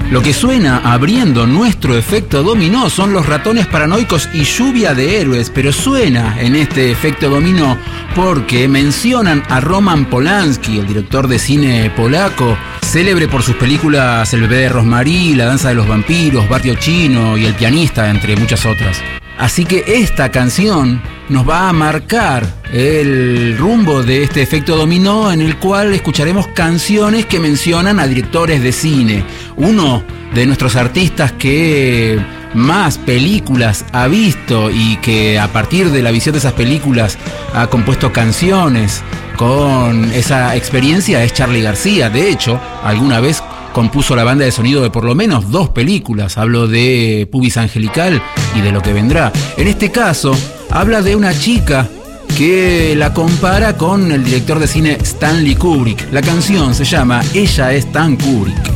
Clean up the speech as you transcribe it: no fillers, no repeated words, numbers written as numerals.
Lo que suena abriendo nuestro efecto dominó son Los Ratones Paranoicos y Lluvia de Héroes, pero suena en este efecto dominó porque mencionan a Roman Polanski, el director de cine polaco, célebre por sus películas El bebé de Rosemary, La danza de los vampiros, Barrio Chino y El pianista, entre muchas otras. Así que esta canción nos va a marcar el rumbo de este efecto dominó, en el cual escucharemos canciones que mencionan a directores de cine. Uno de nuestros artistas que más películas ha visto y que a partir de la visión de esas películas ha compuesto canciones con esa experiencia es Charly García. De hecho, alguna vez compuso la banda de sonido de por lo menos 2 películas. Hablo de Pubis Angelical y de Lo que vendrá. En este caso, habla de una chica que la compara con el director de cine Stanley Kubrick. La canción se llama Ella es tan Kubrick.